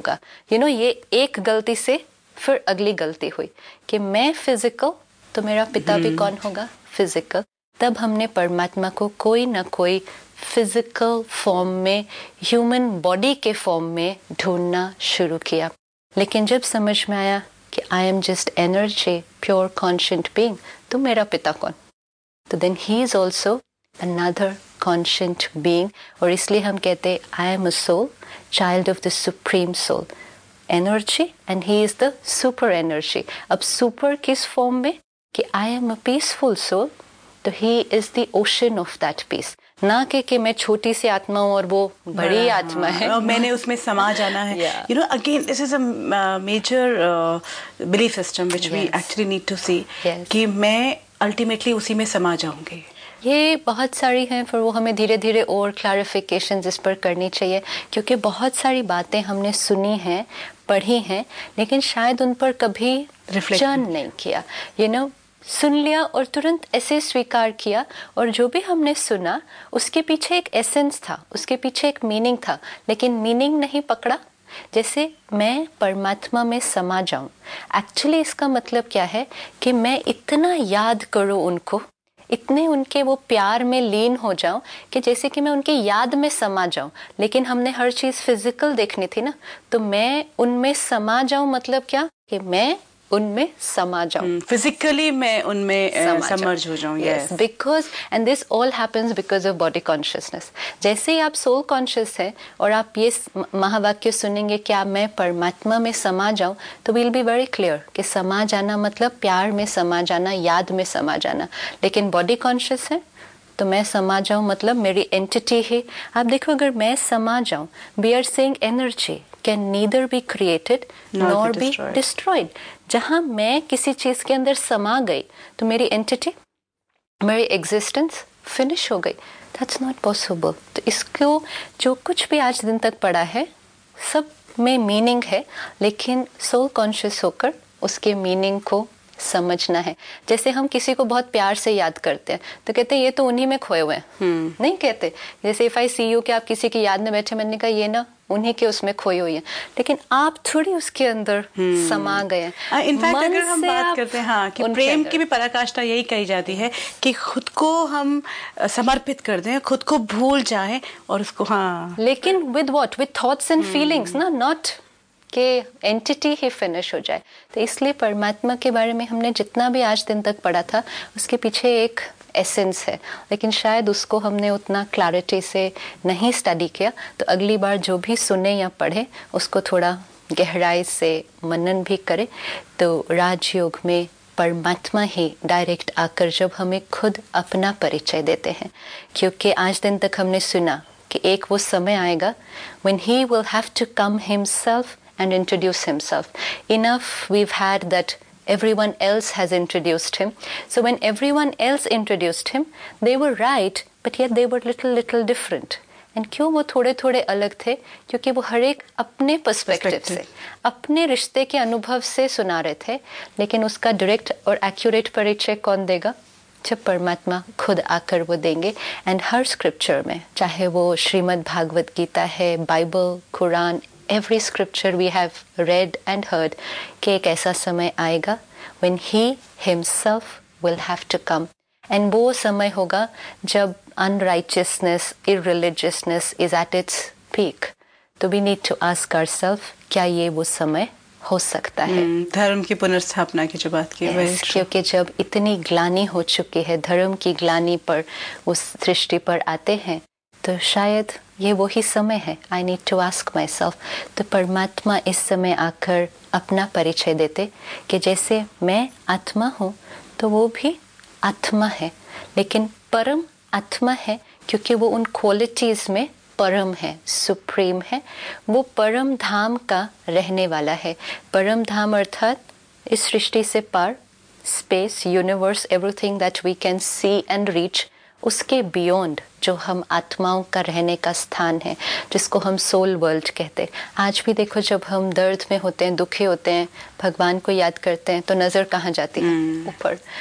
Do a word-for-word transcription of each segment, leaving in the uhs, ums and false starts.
होगा, you know ये एक गलती से फिर अगली गलती हुई कि मैं फिजिकल तो मेरा पिता भी कौन होगा, फिजिकल। तब हमने परमात्मा को कोई ना कोई फिजिकल फॉर्म में, ह्यूमन बॉडी के फॉर्म में ढूंढना शुरू किया। लेकिन जब समझ में आया कि I am just energy, pure conscient being, तो मेरा पिता कौन? तो then he is also another conscient being, और इसलिए हम कहते हैं I am a soul, child of the supreme soul energy, and he is the super energy. अब सुपर किस फॉर्म में कि I am a peaceful soul, तो he is the ocean of that piece, ना कि कि मैं छोटी सी आत्मा हूँ और वो बड़ी आत्मा है और मैंने उसमें समा जाना है। You know again this is a major belief system which we actually need to सी कि मैं अल्टीमेटली उसी में समा जाऊंगी। ये बहुत सारी हैं, फिर वो हमें धीरे धीरे और क्लैरिफिकेशन इस पर करनी चाहिए, क्योंकि बहुत सारी बातें हमने सुनी हैं, पढ़ी हैं, लेकिन शायद उन पर कभी रिफ्लेक्शन नहीं किया। यू नो सुन लिया और तुरंत ऐसे स्वीकार किया, और जो भी हमने सुना उसके पीछे एक एसेंस था, उसके पीछे एक मीनिंग था, लेकिन मीनिंग नहीं पकड़ा। जैसे मैं परमात्मा में समा जाऊं, एक्चुअली इसका मतलब क्या है कि मैं इतना याद करूं उनको, इतने उनके वो प्यार में लीन हो जाऊं कि जैसे कि मैं उनकी याद में समा जाऊं। लेकिन हमने हर चीज फिजिकल देखनी थी ना, तो मैं उनमें समा जाऊं मतलब क्या कि मैं उनमें समा जाऊं, फिजिकली hmm, मैं उनमें समर्ज हो जाऊं। Yes, because and this all happens because of body consciousness. जैसे ही आप सोल कॉन्शियस हैं और आप ये महावाक्य सुनेंगे क्या मैं परमात्मा में समा जाऊं, तो विल बी वेरी क्लियर कि समा जाना मतलब प्यार में समा जाना, याद में समा जाना। लेकिन बॉडी कॉन्शियस है तो मैं समा जाऊं मतलब मेरी एंटिटी है। आप देखो, अगर मैं समा जाऊं, we are saying energy can neither be created nor be destroyed. जहां मैं किसी चीज के अंदर समा गई तो मेरी एंटिटी, मेरी एग्जिस्टेंस फिनिश हो गई। That's not possible. तो इसको जो कुछ भी आज दिन तक पढ़ा है सब में मीनिंग है, लेकिन सोल कॉन्शियस होकर उसके मीनिंग को समझना है। जैसे हम किसी को बहुत प्यार से याद करते हैं तो कहते हैं ये तो उन्हीं में खोए हुए हैं, hmm. नहीं कहते। जैसे इफ आई सी यू कि आप किसी की याद में बैठे, मैंने कहा ये ना उन्हीं के उसमें खोई हुई है, लेकिन आप थोड़ी उसके अंदर hmm. समा गए हैं। इनफैक्ट अगर हम बात करते हैं हाँ कि प्रेम की भी पराकाष्ठा यही कही जाती है कि खुद को हम समर्पित कर दें, खुद को भूल जाएं और उसको हाँ, लेकिन with what, with thoughts and feelings ना, नॉट कि एंटिटी ही फिनिश हो जाए। तो इसलिए परमात्मा के बारे में हमने जितना भी आज दिन तक पढ़ा था उसके पीछे एक एसेंस है, लेकिन शायद उसको हमने उतना क्लैरिटी से नहीं स्टडी किया। तो अगली बार जो भी सुने या पढ़े उसको थोड़ा गहराई से मनन भी करें। तो राजयोग में परमात्मा ही डायरेक्ट आकर जब हमें खुद अपना परिचय देते हैं, क्योंकि आज दिन तक हमने सुना कि एक वो समय आएगा when he will have to come himself and introduce himself. Enough we've had that everyone else has introduced him. So when everyone else introduced him, they were right, but yet they were little little different. And क्यों वो थोड़े थोड़े अलग थे? क्योंकि वो हर एक अपने पर्सपेक्टिव से, अपने रिश्ते के अनुभव से सुना रहे थे। लेकिन उसका डायरेक्ट और एक्यूरेट परिचय कौन देगा? जब परमात्मा खुद आकर वो देंगे। एंड हर स्क्रिप्चर में, चाहे वो श्रीमद् भागवत गीता है, Bible, Quran, every scripture we have read and heard कि एक ऐसा समय आएगा when he himself will have to come, and वो समय होगा जब unrighteousness, irreligiousness is at its peak. तो we need to ask ourselves, क्या ये वो समय हो सकता है? hmm, धर्म की पुनर्स्थापना की जो बात की, yes, क्योंकि जब इतनी ग्लानि हो चुकी है, धर्म की ग्लानि पर उस सृष्टि पर आते हैं, तो शायद ये वही समय है। I need to ask my self. तो परमात्मा इस समय आकर अपना परिचय देते कि जैसे मैं आत्मा हूँ तो वो भी आत्मा है, लेकिन परम आत्मा है क्योंकि वो उन क्वालिटीज़ में परम है, सुप्रीम है। वो परम धाम का रहने वाला है। परम धाम अर्थात इस सृष्टि से पार, space, universe, everything that we can see and reach, उसके बियॉन्ड जो हम आत्माओं का रहने का स्थान है, जिसको हम सोल वर्ल्ड कहते हैं। आज भी देखो, जब हम दर्द में होते हैं, दुखी होते हैं, भगवान को याद करते हैं, तो नज़र कहाँ जाती है? ऊपर।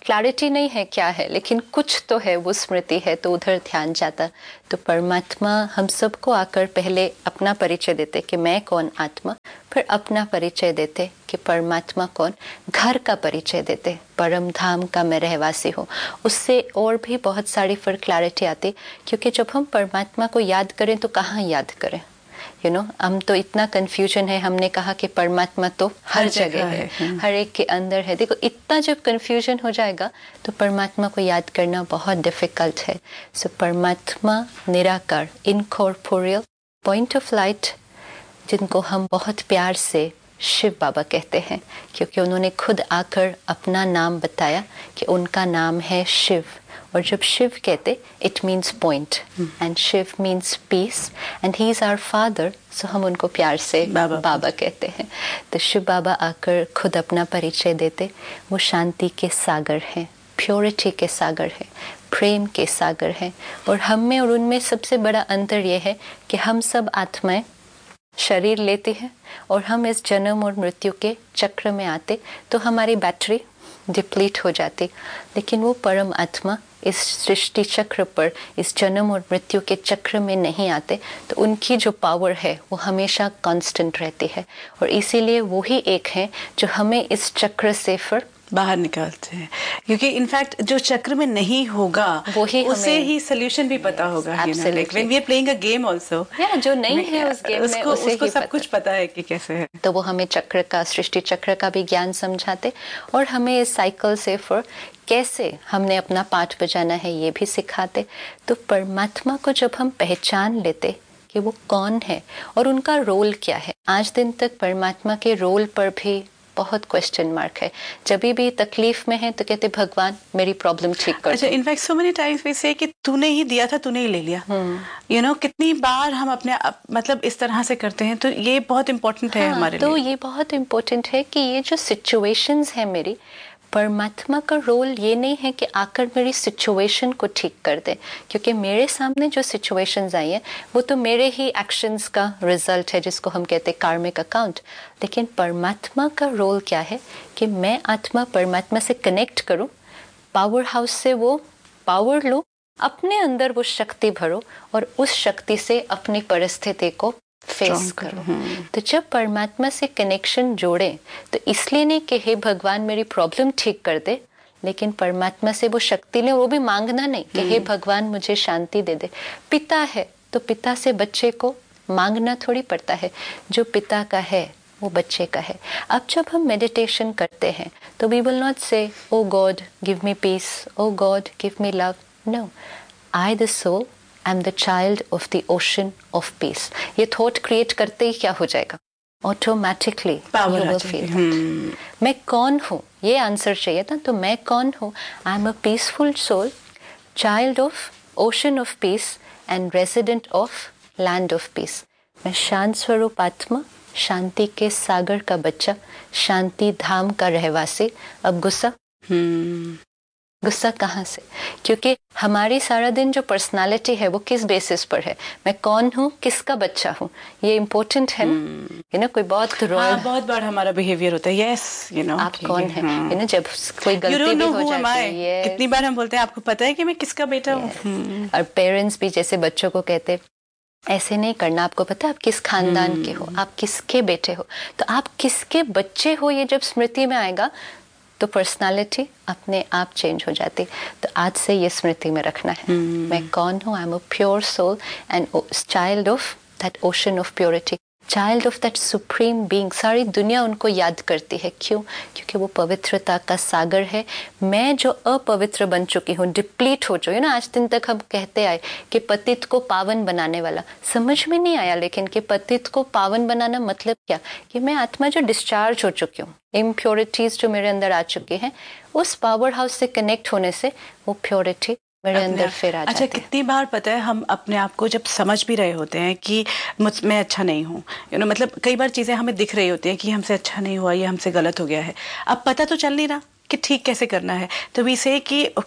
क्लैरिटी नहीं है क्या है, लेकिन कुछ तो है, वो स्मृति है, तो उधर ध्यान जाता। तो परमात्मा हम सबको आकर पहले अपना परिचय देते कि मैं कौन आत्मा, फिर अपना परिचय देते कि परमात्मा कौन, घर का परिचय देते, परम धाम का मैं रहवासी हूँ। उससे और भी बहुत सारी फिर क्लैरिटी आती, क्योंकि जब हम परमात्मा को याद करें तो कहाँ याद करें, यू नो हम तो इतना कंफ्यूजन है। हमने कहा कि परमात्मा तो हर, हर जगह है, है हर एक के अंदर है। देखो इतना जब कंफ्यूजन हो जाएगा तो परमात्मा को याद करना बहुत डिफिकल्ट है। सो so, परमात्मा निराकार, इनकॉर्पोरियल, पॉइंट ऑफ लाइट, जिनको हम बहुत प्यार से शिव बाबा कहते हैं, क्योंकि उन्होंने खुद आकर अपना नाम बताया कि उनका नाम है शिव। और जब शिव कहते it means point, and Shiv means piece, and he is our father, सो हम उनको प्यार से बाबा, बाबा कहते हैं। तो शिव बाबा आकर खुद अपना परिचय देते, वो शांति के सागर हैं, प्योरिटी के सागर हैं, प्रेम के सागर हैं। और हम में और उनमें सबसे बड़ा अंतर ये है कि हम सब आत्माएं शरीर लेती हैं और हम इस जन्म और मृत्यु के चक्र में आते तो हमारी बैटरी डिप्लीट हो जाती, लेकिन वो परम आत्मा इस सृष्टि चक्र पर, इस जन्म और मृत्यु के चक्र में नहीं आते, तो उनकी जो पावर है वो हमेशा कांस्टेंट रहती है। और इसीलिए वो ही एक है जो हमें इस चक्र से फिर बाहर निकालते हैं, क्योंकि इनफैक्ट जो चक्र में नहीं होगा वो ही उसे ही सोल्यूशन भी पता होगा। When we are playing a game also, जो नहीं है उस गेम में उसे उसको सब कुछ पता है कि कैसे है। तो वो हमें चक्र का, सृष्टि चक्र का भी ज्ञान समझाते और हमें इस साइकिल से फिर कैसे हमने अपना पाठ बजाना है ये भी सिखाते। तो परमात्मा को जब हम पहचान लेते कि वो कौन है और उनका रोल क्या है, आज दिन तक परमात्मा के रोल पर भी बहुत क्वेश्चन मार्क है। जब भी तकलीफ में है तो कहते भगवान मेरी प्रॉब्लम ठीक कर। अच्छा, in fact so many times we से कि तूने ही दिया था, तूने ही ले लिया। यू you नो know, कितनी बार हम अपने आप, मतलब इस तरह से करते हैं, तो ये बहुत इम्पोर्टेंट है। हाँ, हमारे तो लिए ये बहुत इम्पोर्टेंट है कि ये जो सिचुएशंस है मेरी, परमात्मा का रोल ये नहीं है कि आकर मेरी सिचुएशन को ठीक कर दे, क्योंकि मेरे सामने जो सिचुएशंस आई हैं वो तो मेरे ही एक्शंस का रिजल्ट है, जिसको हम कहते हैं कार्मिक अकाउंट। लेकिन परमात्मा का रोल क्या है कि मैं आत्मा परमात्मा से कनेक्ट करूं, पावर हाउस से वो पावर लो, अपने अंदर वो शक्ति भरो और उस शक्ति से अपनी परिस्थिति को फेस करो। तो जब परमात्मा से कनेक्शन जोड़े तो इसलिए नहीं कि हे भगवान मेरी प्रॉब्लम ठीक कर दे, लेकिन परमात्मा से वो शक्ति ले, वो भी मांगना नहीं कि हे भगवान मुझे शांति दे दे। पिता है तो पिता से बच्चे को मांगना थोड़ी पड़ता है, जो पिता का है वो बच्चे का है। अब जब हम मेडिटेशन करते हैं तो वी विल नॉट से ओ God give me piece, O God give me love, no, I the soul I am the child of the ocean of peace. ये थॉट क्रिएट करते ही क्या हो जाएगा, ऑटोमेटिकली यू विल फील मैं कौन हूँ। ये आंसर चाहिए था, तो मैं कौन हूँ? I am a peaceful soul, child of ocean of peace and resident of land of peace. मैं शांत स्वरूप आत्मा, शांति के सागर का बच्चा, शांति धाम का रहवासी। अब गुस्सा hmm. गुस्सा कहाँ से? क्योंकि हमारी सारा दिन जो पर्सनालिटी है वो किस बेसिस पर है, मैं कौन हूँ, किसका बच्चा हूँ, ये इम्पोर्टेंट है ना। यू नो कोई बहुत रॉयल हाँ, बहुत बार हमारा बिहेवियर होता है, यस यू नो आप कौन है, यू नो जब कोई गलती भी हो जाती है, कितनी बार हम बोलते हैं आपको पता है कि मैं किसका बेटा हूँ। और पेरेंट्स भी जैसे बच्चों को कहते ऐसे नहीं करना, आपको पता है आप किस खानदान के हो, आप किसके बेटे हो। तो आप किसके बच्चे हो ये जब स्मृति में आएगा तो पर्सनालिटी अपने आप चेंज हो जाती। तो आज से ये स्मृति में रखना है, hmm. मैं कौन हूँ, I am a pure soul and child of that ocean of purity, child of that supreme being. सारी दुनिया उनको याद करती है, क्यों? क्योंकि वो पवित्रता का सागर है। मैं जो अपवित्र बन चुकी हूँ, डिप्लीट हो चुकी हूँ ना, आज दिन तक हम कहते आए कि पतित को पावन बनाने वाला, समझ में नहीं आया लेकिन कि पतित को पावन बनाना मतलब क्या, कि मैं आत्मा जो डिस्चार्ज हो चुकी हूँ, इम्प्योरिटीज जो मेरे अंदर आ चुकी हैं, उस पावर हाउस से कनेक्ट होने से वो प्योरिटी मेरे अंदर फिर आ अच्छा, कितनी बार पता है हम अपने आप को जब समझ भी रहे होते हैं कि मुझ मैं अच्छा नहीं हूँ, यू नो मतलब कई बार चीज़ें हमें दिख रही होती हैं कि हमसे अच्छा नहीं हुआ, ये हमसे गलत हो गया है, अब पता तो चल नहीं रहा कि ठीक कैसे करना है। तो वी से कि okay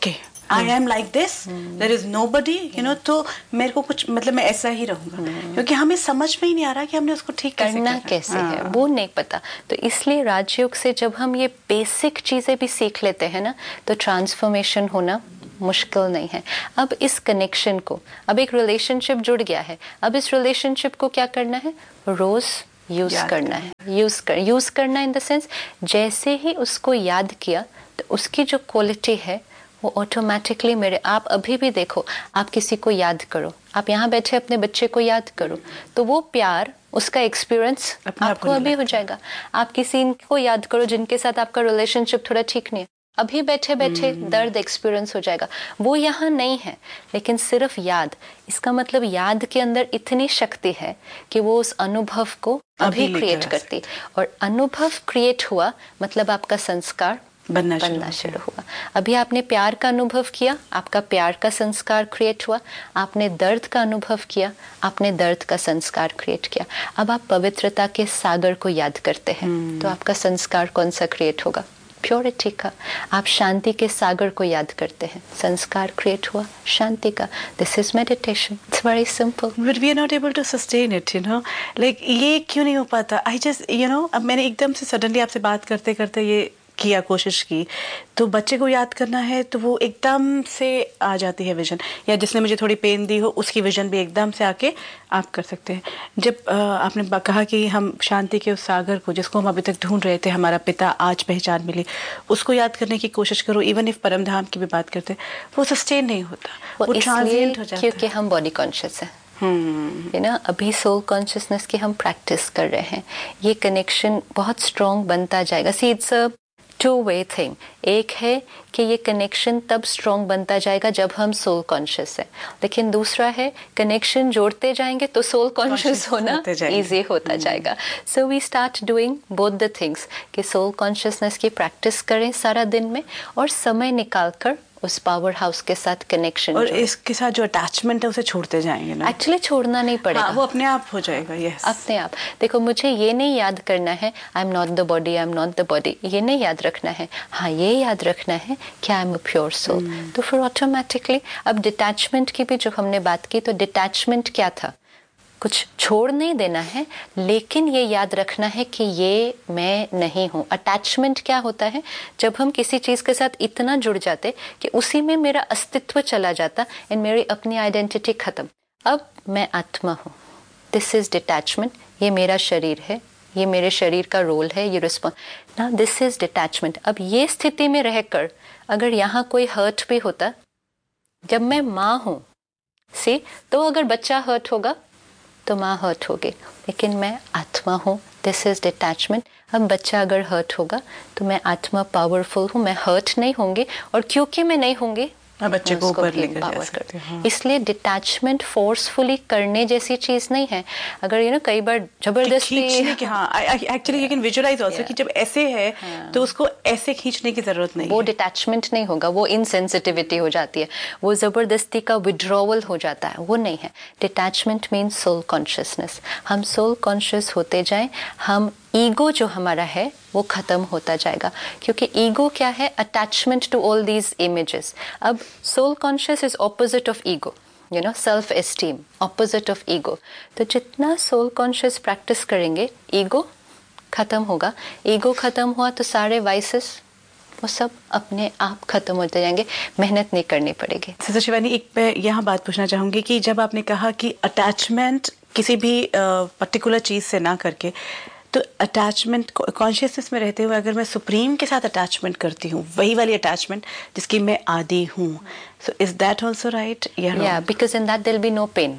I am like this, there is nobody, you know, तो मेरे को कुछ मतलब मैं ऐसा ही रहूंगा, क्योंकि हमें समझ में ही नहीं आ रहा कि हमने उसको ठीक कैसे करना कैसे है, वो नहीं पता। तो इसलिए राजयोग से जब हम ये बेसिक चीजें भी सीख लेते हैं ना, तो ट्रांसफॉर्मेशन होना मुश्किल नहीं है। अब इस कनेक्शन को, अब एक रिलेशनशिप जुड़ गया है, अब इस रिलेशनशिप को क्या करना है, रोज यूज करना है। यूज कर यूज करना इन द सेंस, जैसे ही उसको याद किया तो उसकी जो क्वालिटी है वो ऑटोमेटिकली मेरे, आप अभी भी देखो, आप किसी को याद करो, आप यहाँ बैठे अपने बच्चे को याद करो, तो वो प्यार, उसका एक्सपीरियंस आपको अभी हो जाएगा। आप किसी को याद करो जिनके साथ आपका रिलेशनशिप थोड़ा ठीक नहीं है, अभी बैठे बैठे दर्द एक्सपीरियंस हो जाएगा। वो यहाँ नहीं है, लेकिन सिर्फ याद, इसका मतलब याद के अंदर इतनी शक्ति है कि वो उस अनुभव को अभी क्रिएट करती, और अनुभव क्रिएट हुआ मतलब आपका संस्कार बनना, बनना शुरू हुआ। अभी आपने प्यार का अनुभव किया, आपका प्यार का संस्कार क्रिएट हुआ। आपने दर्द का अनुभव किया, आपने दर्द का संस्कार क्रिएट किया। अब आप पवित्रता के सागर को याद करते हैं, hmm. तो आपका संस्कार कौन सा क्रिएट होगा, प्योरिटी का। आप शांति के सागर को याद करते हैं, संस्कार क्रिएट हुआ शांति का। This is meditation, it's very simple, but we are not able to sustain it, you know, like ये क्यों नहीं हो पाता? आई जस्ट, यू नो, अब मैंने एकदम से सडनली आपसे बात करते करते ये किया, कोशिश की, तो बच्चे को याद करना है तो वो एकदम से आ जाती है विजन, या जिसने मुझे थोड़ी पेन दी हो उसकी विजन भी एकदम से आके आप कर सकते हैं। जब आ, आपने कहा कि हम शांति के उस सागर को, जिसको हम अभी तक ढूंढ रहे थे, हमारा पिता आज पहचान मिली, उसको याद करने की कोशिश करो, इवन इफ परम धाम की भी बात करते, वो सस्टेन नहीं होता, वो, वो ट्रांजिएंट हो जाता है, क्योंकि हम बॉडी कॉन्शियस है, है ना। अभी सोल कॉन्शियसनेस की हम प्रैक्टिस कर रहे हैं, ये कनेक्शन बहुत स्ट्रॉन्ग बनता जाएगा। See it's a two way thing. एक है कि ये कनेक्शन तब स्ट्रॉन्ग बनता जाएगा जब हम सोल कॉन्शियस है, लेकिन दूसरा है कनेक्शन जोड़ते जाएंगे तो सोल कॉन्शियस होना इजी होता जाएगा। So we start doing both the things, कि सोल कॉन्शियसनेस की प्रैक्टिस करें सारा दिन में, और समय निकाल कर उस पावर हाउस के साथ कनेक्शन, और इसके साथ जो अटैचमेंट है उसे छोड़ते जाएंगे ना। एक्चुअली छोड़ना नहीं पड़ेगा, हाँ, वो अपने आप हो जाएगा। यस, अपने आप। देखो, मुझे ये नहीं याद करना है I am not the body, I am not the body, ये नहीं याद रखना है। हाँ, ये याद रखना है कि I am a pure soul, तो फिर ऑटोमेटिकली। अब डिटैचमेंट की भी जो हमने बात की, तो डिटैचमेंट क्या था, कुछ छोड़ नहीं देना है, लेकिन ये याद रखना है कि ये मैं नहीं हूँ। अटैचमेंट क्या होता है, जब हम किसी चीज के साथ इतना जुड़ जाते कि उसी में मेरा अस्तित्व चला जाता एंड मेरी अपनी आइडेंटिटी खत्म। अब मैं आत्मा हूँ, दिस इज डिटैचमेंट, ये मेरा शरीर है, ये मेरे शरीर का रोल है, ये रिस्पॉन्स ना, दिस इज डिटैचमेंट। अब ये स्थिति में रहकर अगर यहाँ कोई हर्ट भी होता, जब मैं माँ हूँ सी, तो अगर बच्चा हर्ट होगा तो माँ हर्ट होगी, लेकिन मैं आत्मा हूँ, दिस इज डिटैचमेंट। अब बच्चा अगर हर्ट होगा तो मैं आत्मा पावरफुल हूँ, मैं हर्ट नहीं होंगी, और क्योंकि मैं नहीं होंगी बच्चे को ऊपर लेकर जा सकते हैं। हाँ। इसलिए डिटैचमेंट फोर्सफुली करने जैसी चीज नहीं है। अगर यू नो कई बार जबरदस्ती, कि हाँ, actually you can visualise also कि जब ऐसे है हाँ। तो उसको ऐसे खींचने की जरूरत नहीं, वो डिटैचमेंट नहीं होगा, वो इनसेंसिटिविटी हो जाती है, वो जबरदस्ती का विड्रॉवल हो जाता है, वो नहीं है। Detachment means soul consciousness. हम सोल कॉन्शियस होते जाएं, हम ईगो जो हमारा है वो खत्म होता जाएगा, क्योंकि ईगो क्या है, attachment to all these images. अब soul conscious is opposite of ego, you know, self esteem opposite of ego. तो जितना सोल कॉन्शियस प्रैक्टिस करेंगे, ईगो खत्म होगा। ईगो खत्म हुआ तो सारे वाइसेस वो सब अपने आप खत्म होते जाएंगे, मेहनत नहीं करनी पड़ेगी। सिस्टर शिवानी, एक मैं यहाँ बात पूछना चाहूँगी कि जब आपने कहा कि अटैचमेंट किसी भी पर्टिकुलर uh, चीज़ से ना करके, तो अटैचमेंट कॉन्शियसनेस में रहते हुए अगर मैं सुप्रीम के साथ अटैचमेंट करती हूँ, वही वाली अटैचमेंट जिसकी मैं आदी हूँ, so is that also right? या because in that there will be no pain.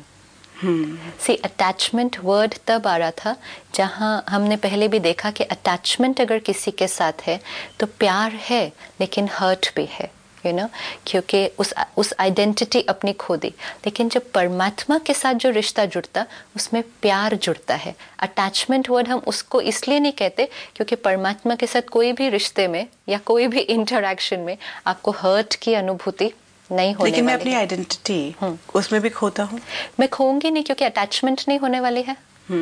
C, attachment word तब आ रहा था जहाँ हमने पहले भी देखा कि अटैचमेंट अगर किसी के साथ है तो प्यार है, लेकिन हर्ट भी है, यू you नो know? क्योंकि उस उस आइडेंटिटी अपनी खो दी। लेकिन जब परमात्मा के साथ जो रिश्ता जुड़ता, उसमें प्यार जुड़ता है। अटैचमेंट वर्ड हम उसको इसलिए नहीं कहते क्योंकि परमात्मा के साथ कोई भी रिश्ते में या कोई भी इंटरैक्शन में आपको हर्ट की अनुभूति नहीं होने लेकिन वाली। मैं अपनी आइडेंटिटी उसमें भी खोता हूँ, मैं खोऊंगी नहीं, क्योंकि अटैचमेंट नहीं होने वाली है।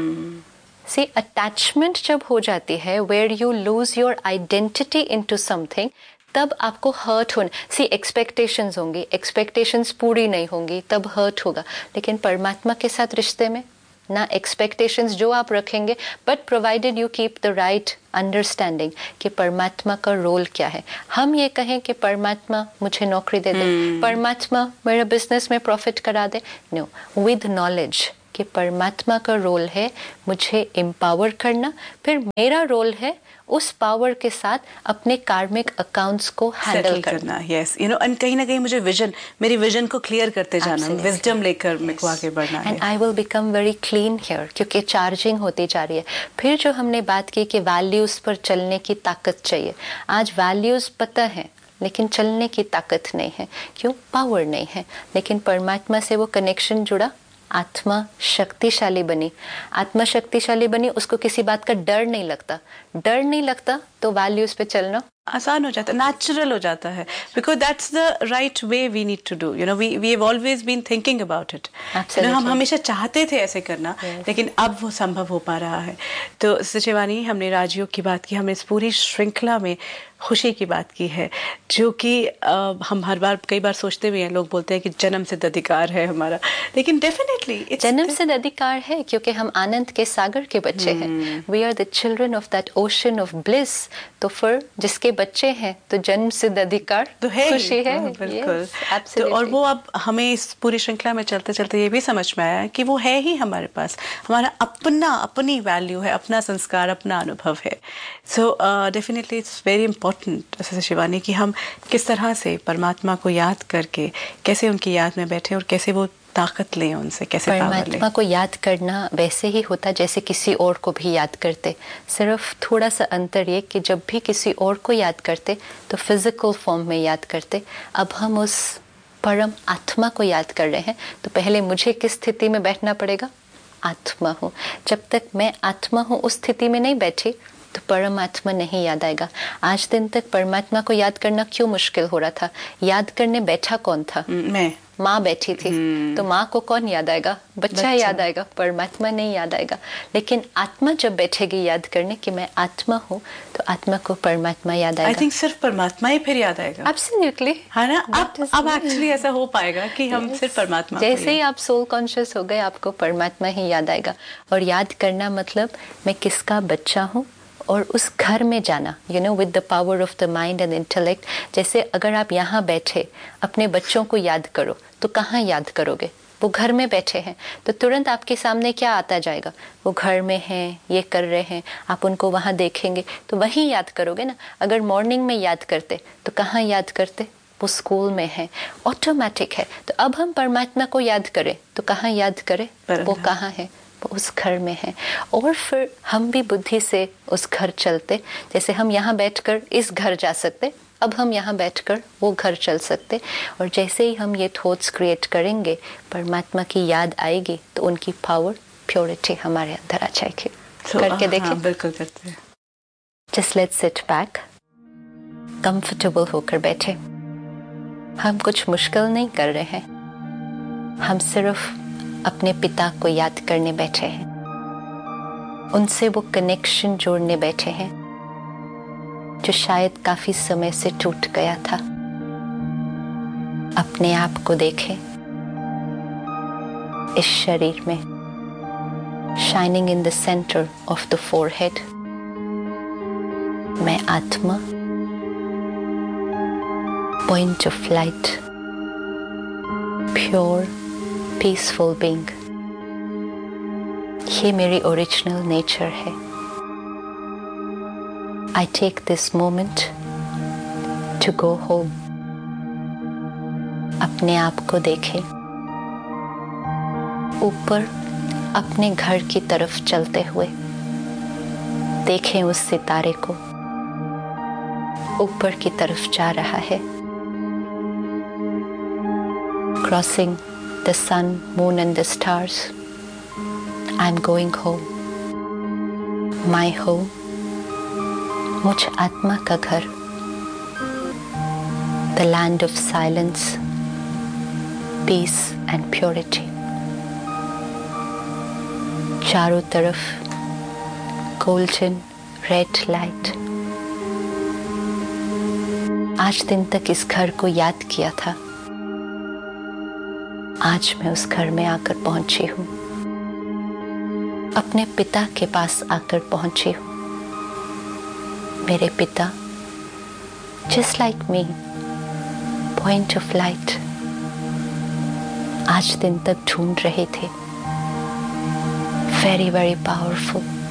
सी, अटैचमेंट जब हो जाती है, where you lose your identity into something, तब आपको हर्ट होना, सी एक्सपेक्टेशंस होंगी, एक्सपेक्टेशंस पूरी नहीं होंगी तब हर्ट होगा, लेकिन परमात्मा के साथ रिश्ते में ना एक्सपेक्टेशंस जो आप रखेंगे, but provided you keep the right understanding कि परमात्मा का रोल क्या है। हम ये कहें कि परमात्मा मुझे नौकरी दे दे, hmm. परमात्मा मेरे बिजनेस में प्रॉफिट करा दे, नो, विद नॉलेज कि परमात्मा का रोल है मुझे एम्पावर करना, फिर मेरा रोल है उस पावर के साथ अपने कार्मिक अकाउंट्स को हैंडल करना। यस, यू नो, एंड कहीं ना कहीं मुझे विजन, मेरी विजन को क्लियर करते जाना, विजडम लेकर मेरे को आगे बढ़ना है। And I will become very clean here, क्योंकि चार्जिंग होती जा रही है। फिर जो हमने बात की कि वैल्यूज पर चलने की ताकत चाहिए, आज वैल्यूज पता है लेकिन चलने की ताकत नहीं है। क्यों? पावर नहीं है। लेकिन परमात्मा से वो कनेक्शन जुड़ा, आत्मा शक्तिशाली बनी, आत्मा शक्तिशाली बनी, उसको किसी बात का डर नहीं लगता, डर नहीं लगता तो वैल्यूज पे चलना आसान हो जाता है, नेचुरल हो जाता है, because that's the right way we need to do, you know, we we have always been thinking about it, हम हमेशा चाहते थे ऐसे करना, yes. लेकिन अब वो संभव हो पा रहा है। तो शिवानी, हमने राजयोग की बात की, हमने इस पूरी श्रृंखला में खुशी की बात की है, जो कि हम हर बार कई बार सोचते भी हैं, लोग बोलते हैं कि जन्म सिद्ध अधिकार है हमारा, लेकिन डेफिनेटली जन्म सिद्ध अधिकार है क्योंकि हम आनंद के सागर के बच्चे hmm. हैं, we are the children of that ocean of bliss. तो फिर जिसके बच्चे हैं तो जन्म सिद्ध अधिकार तो है, खुशी है, बिल्कुल। yes, तो और वो अब हमें इस पूरी श्रृंखला में चलते चलते ये भी समझ में आया कि वो है ही हमारे पास, हमारा अपना अपनी वैल्यू है, अपना संस्कार, अपना अनुभव है। So definitely it's very important Shivani कि हम किस तरह से परमात्मा को याद करके कैसे उनकी याद में बैठे और कैसे वो ताकत लें उनसे, कैसे परमात्मा को याद करना वैसे ही होता जैसे किसी और को भी याद करते, सिर्फ थोड़ा सा अंतर ये कि जब भी किसी और को याद करते तो फिजिकल फॉर्म में याद करते, अब हम उस परम आत्मा को याद कर रहे हैं तो पहले मुझे किस स्थिति में बैठना पड़ेगा? आत्मा हूँ। जब तक मैं आत्मा हूँ उस स्थिति में नहीं बैठी तो परमात्मा नहीं याद आएगा। आज दिन तक परमात्मा को याद करना क्यों मुश्किल हो रहा था? याद करने बैठा कौन था? मैं। माँ बैठी थी, तो माँ को कौन याद आएगा? बच्चा याद आएगा, परमात्मा नहीं याद आएगा। लेकिन आत्मा जब बैठेगी याद करने कि मैं आत्मा हूँ तो आत्मा को परमात्मा याद आएगा। आई थिंक सिर्फ परमात्मा ही फिर याद आएगा। एब्सोल्युटली, है ना? अब अब एक्चुअली ऐसा हो पाएगा कि हम yes. सिर्फ परमात्मा, जैसे ही आप सोल कॉन्शियस हो गए आपको परमात्मा ही याद आएगा। और याद करना मतलब मैं किसका बच्चा हूँ और उस घर में जाना, you know, with the power of the mind and intellect. जैसे अगर आप यहाँ बैठे अपने बच्चों को याद करो तो कहाँ याद करोगे? वो घर में बैठे हैं तो तुरंत आपके सामने क्या आता जाएगा? वो घर में हैं, ये कर रहे हैं, आप उनको वहाँ देखेंगे तो वहीं याद करोगे ना। अगर मॉर्निंग में याद करते तो कहाँ याद करते? वो स्कूल में है, ऑटोमेटिक है। तो अब हम परमात्मा को याद करें तो कहाँ याद करें? वो कहाँ है? उस घर में है। और फिर हम भी बुद्धि से उस घर चलते, जैसे हम यहाँ बैठकर इस घर जा सकते, अब हम यहाँ बैठकर वो घर चल सकते। और जैसे ही हम ये थॉट्स क्रिएट करेंगे परमात्मा की याद आएगी तो उनकी पावर, प्योरिटी हमारे अंदर आ जाएगी। so, करके देखें। हाँ, बिल्कुल करते हैं। Just let's sit back, comfortable होकर बैठे। हम कुछ मुश्किल नहीं कर रहे हैं, हम सिर्फ अपने पिता को याद करने बैठे हैं, उनसे वो कनेक्शन जोड़ने बैठे हैं जो शायद काफी समय से टूट गया था। अपने आप को देखें इस शरीर में, shining in the centre of the forehead. मैं आत्मा, point of light, pure peaceful being, ये मेरी ओरिजिनल नेचर है। I take this moment to go home. अपने आप को देखें, ऊपर अपने घर की तरफ चलते हुए देखें उस सितारे को, ऊपर की तरफ जा रहा है, crossing the sun, moon and the stars. I'm going home. My home. मुझ आत्मा का घर. The land of silence, peace and purity. चारों तरफ golden red light. आज दिन तक इस घर को याद किया था, आज मैं उस घर में आकर पहुंची हूँ, अपने पिता के पास आकर पहुंची हूँ। मेरे पिता just like me, point of light, आज दिन तक ढूंढ रहे थे। Very very powerful.